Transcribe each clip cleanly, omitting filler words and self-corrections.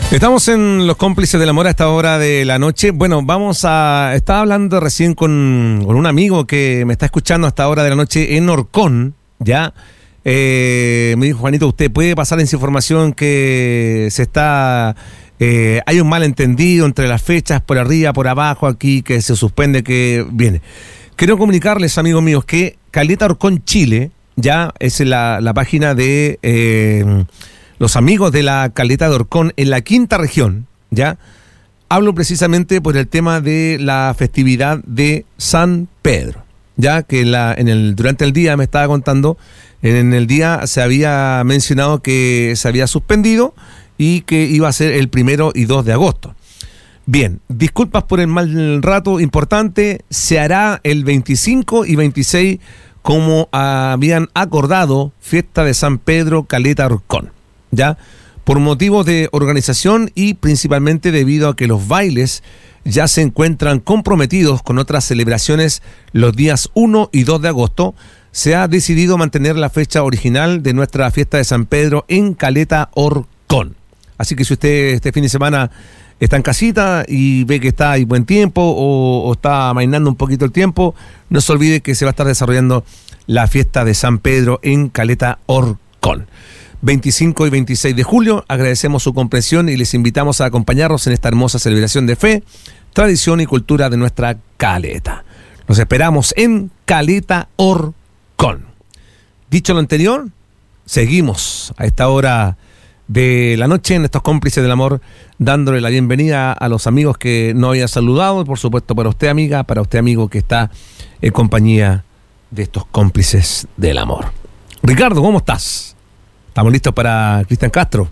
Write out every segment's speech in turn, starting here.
Estamos en Los Cómplices del Amor a esta hora de la noche. Bueno, estaba hablando recién con un amigo que me está escuchando a esta hora de la noche en Orcón, ¿ya? Me dijo, Juanito, usted puede pasar esa información que hay un malentendido entre las fechas, por arriba, por abajo, aquí, que se suspende, que viene. Quiero comunicarles, amigos míos, que Caleta Orcón Chile, ya es la página de los amigos de la Caleta de Orcón en la quinta región, ya hablo precisamente por el tema de la festividad de San Pedro, ya que durante el día me estaba contando, en el día se había mencionado que se había suspendido y que iba a ser el 1 y 2 de agosto. Bien, disculpas por el mal rato, importante, se hará el 25 y 26 como habían acordado, fiesta de San Pedro Caleta Orcón, ya por motivos de organización y principalmente debido a que los bailes ya se encuentran comprometidos con otras celebraciones los días 1 y 2 de agosto, se ha decidido mantener la fecha original de nuestra fiesta de San Pedro en Caleta Orcón. Así que si usted este fin de semana está en casita y ve que hay buen tiempo o está amainando un poquito el tiempo, no se olvide que se va a estar desarrollando la fiesta de San Pedro en Caleta Orcón. 25 y 26 de julio, agradecemos su comprensión y les invitamos a acompañarnos en esta hermosa celebración de fe, tradición y cultura de nuestra Caleta. Nos esperamos en Caleta Orcón. Dicho lo anterior, seguimos a esta hora de la noche en estos Cómplices del Amor, dándole la bienvenida a los amigos que no había saludado, y por supuesto para usted, amiga, para usted, amigo, que está en compañía de estos Cómplices del Amor. Ricardo, ¿cómo estás? ¿Estamos listos para Cristian Castro?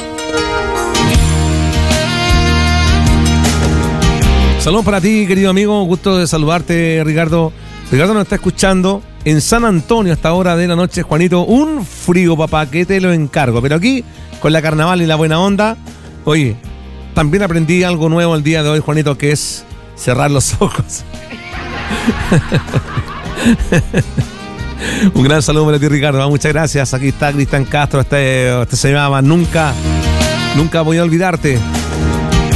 Saludos para ti, querido amigo, gusto de saludarte, Ricardo. Ricardo nos está escuchando en San Antonio a esta hora de la noche. Juanito, un frío, papá, que te lo encargo. Pero aquí, con la carnaval y la buena onda, oye, también aprendí algo nuevo el día de hoy, Juanito, que es cerrar los ojos. Un gran saludo para ti, Ricardo. Muchas gracias. Aquí está Cristian Castro. Este se llama Nunca voy a olvidarte.